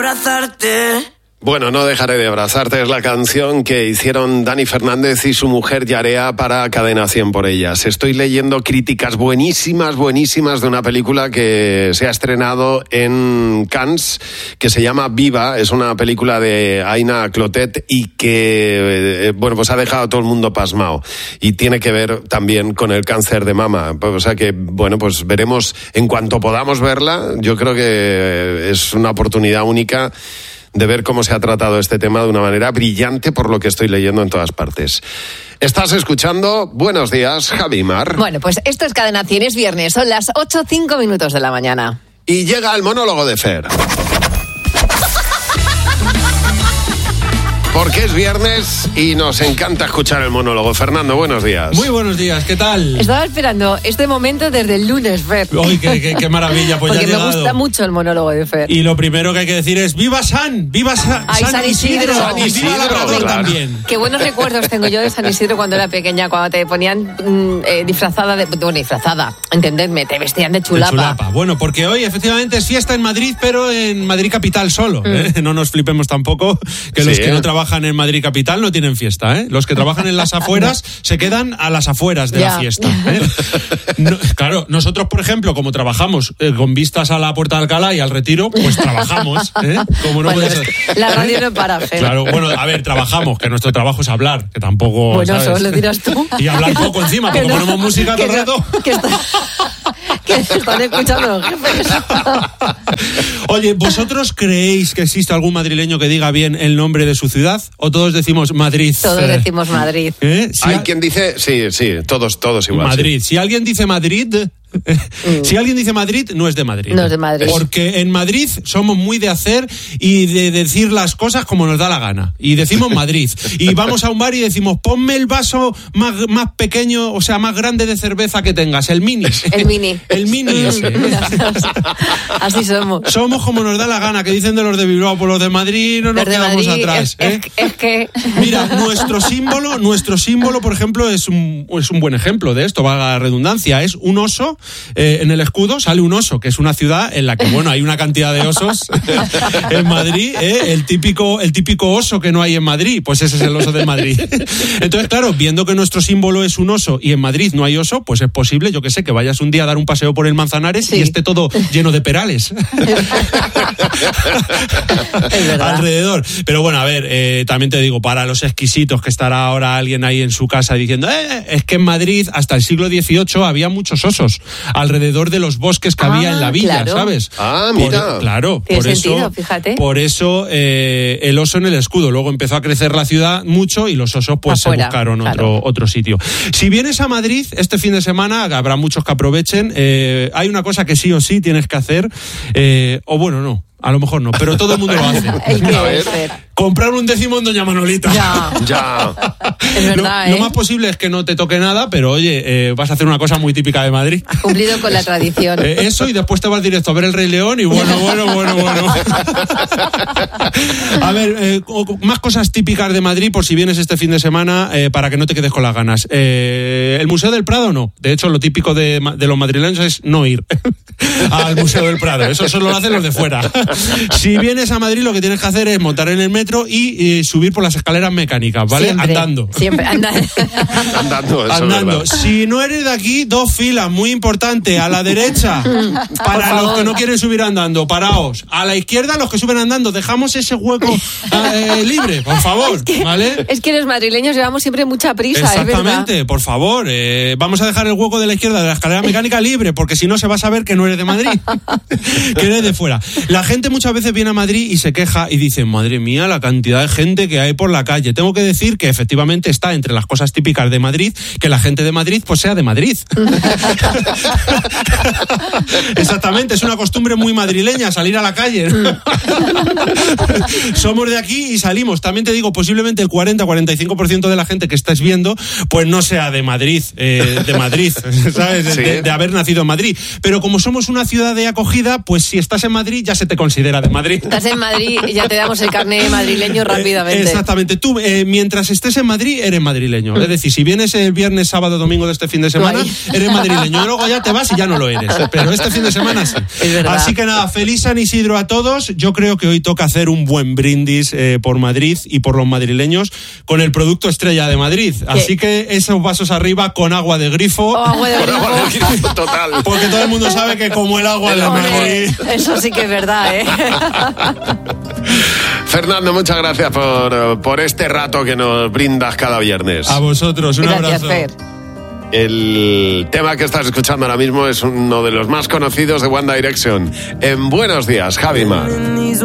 Abrazarte. Bueno, no dejaré de abrazarte es la canción que hicieron Dani Fernández y su mujer Yarea para Cadena 100 por ellas. Estoy leyendo críticas buenísimas de una película que se ha estrenado en Cannes, que se llama Viva. Es una película de Aina Clotet y que, pues ha dejado a todo el mundo pasmado. Y tiene que ver también con el cáncer de mama. O sea que, pues veremos en cuanto podamos verla. Yo creo que es una oportunidad única de ver cómo se ha tratado este tema de una manera brillante por lo que estoy leyendo en todas partes. Estás escuchando Buenos Días, Javi Mar. Bueno, pues esto es Cadena 100, es viernes, son las 8:05 de la mañana. Y llega el monólogo de Fer. Porque es viernes y nos encanta escuchar el monólogo. Fernando, buenos días. Muy buenos días, ¿qué tal? Estaba esperando este momento desde el lunes, Fer. ¡Ay, qué maravilla! Pues porque ya ha me gusta mucho el monólogo de Fer. Y lo primero que hay que decir es ¡Viva San! ¡Viva San Isidro! San Isidro, ¡Viva la Labrador claro. también! Qué buenos recuerdos tengo yo de San Isidro cuando era pequeña, cuando te ponían disfrazada, entendedme, te vestían de chulapa. Bueno, porque hoy efectivamente es fiesta en Madrid, pero en Madrid capital solo. No nos flipemos tampoco, que los que no trabajan en Madrid capital no tienen fiesta, ¿eh? Los que trabajan en las afueras se quedan a las afueras de la fiesta, ¿eh? Claro, nosotros, por ejemplo, como trabajamos con vistas a la Puerta de Alcalá y al Retiro, pues trabajamos, ¿eh? Como no puede ser. La radio no para, Fer. Claro, bueno, a ver, trabajamos, que nuestro trabajo es hablar, que tampoco, bueno, ¿sabes? eso lo dirás tú. Y hablar poco encima, porque ponemos música todo el rato. Que están escuchando los jefes. Oye, ¿vosotros creéis que existe algún madrileño que diga bien el nombre de su ciudad? ¿O todos decimos Madrid? Todos decimos Madrid. Hay quien dice, sí, todos igual. Madrid. Sí. Si alguien dice Madrid... Si alguien dice Madrid, no es de Madrid. No es de Madrid. Porque en Madrid somos muy de hacer y de decir las cosas como nos da la gana. Y decimos Madrid. Y vamos a un bar y decimos, ponme el vaso más pequeño, o sea, más grande de cerveza que tengas, el mini. El mini. El mini ese. Así somos. Somos como nos da la gana, que dicen de los de Bilbao, por los de Madrid no nos quedamos Madrid, atrás. Es que... Mira, nuestro símbolo, por ejemplo, es un buen ejemplo de esto, valga la redundancia. Es un oso. En el escudo sale un oso, que es una ciudad en la que, hay una cantidad de osos en Madrid, el típico oso que no hay en Madrid, pues ese es el oso de Madrid. Entonces, claro, viendo que nuestro símbolo es un oso y en Madrid no hay oso, pues es posible, yo que sé, que vayas un día a dar un paseo por el Manzanares y esté todo lleno de perales. Es verdad. Alrededor. Pero bueno, a ver, también te digo, para los exquisitos, que estará ahora alguien ahí en su casa diciendo, es que en Madrid hasta el siglo XVIII había muchos osos alrededor de los bosques que había en la villa, claro. ¿sabes? Mira. Claro, tiene sentido, fíjate. Por eso el oso en el escudo. Luego empezó a crecer la ciudad mucho y los osos pues afuera, se buscaron otro sitio. Si vienes a Madrid este fin de semana, habrá muchos que aprovechen, hay una cosa que sí o sí tienes que hacer, no. A lo mejor no, pero todo el mundo lo hace. Comprar un décimo en Doña Manolita. Ya. Es verdad, Lo más posible es que no te toque nada, pero oye, vas a hacer una cosa muy típica de Madrid. Has cumplido con la tradición. Eso, y después te vas directo a ver El Rey León y bueno. A ver, más cosas típicas de Madrid por si vienes este fin de semana, para que no te quedes con las ganas. El Museo del Prado no. De hecho, lo típico de los madrileños es no ir al Museo del Prado. Eso solo lo hacen los de fuera. Si vienes a Madrid, lo que tienes que hacer es montar en el metro y subir por las escaleras mecánicas, ¿vale? Andando. Siempre andando. Andando. Si no eres de aquí, 2 filas, muy importante. A la derecha, para los que no quieren subir andando, paraos. A la izquierda, los que suben andando, dejamos ese hueco libre, por favor, ¿vale? Es que los madrileños llevamos siempre mucha prisa, exactamente, es verdad. por favor, vamos a dejar el hueco de la izquierda de la escalera mecánica libre, porque si no se va a saber que no eres de Madrid, que eres de fuera. La gente muchas veces viene a Madrid y se queja y dice, madre mía, la cantidad de gente que hay por la calle. Tengo que decir que efectivamente está entre las cosas típicas de Madrid que la gente de Madrid pues sea de Madrid. Exactamente, es una costumbre muy madrileña salir a la calle. Somos de aquí y salimos. También te digo, posiblemente el 40-45% de la gente que estés viendo pues no sea de Madrid, ¿sabes? Sí. De haber nacido en Madrid. Pero como somos una ciudad de acogida, pues si estás en Madrid ya se te considera considera de Madrid. Estás en Madrid y ya te damos el carné madrileño rápidamente. Exactamente. Tú, mientras estés en Madrid, eres madrileño. Es decir, si vienes el viernes, sábado, domingo de este fin de semana, eres madrileño. Y luego ya te vas y ya no lo eres. Pero este fin de semana sí. Es verdad. Así que nada, feliz San Isidro a todos. Yo creo que hoy toca hacer un buen brindis por Madrid y por los madrileños con el producto estrella de Madrid. Así que esos vasos arriba con agua de grifo. Agua de grifo. Total. Porque todo el mundo sabe que como el agua de Madrid. Eso sí que es verdad, ¿eh? Fernando, muchas gracias por este rato que nos brindas cada viernes. A vosotros, un Gracias, abrazo. Fer. El tema que estás escuchando ahora mismo es uno de los más conocidos de One Direction. En Buenos Días, Javi Mar.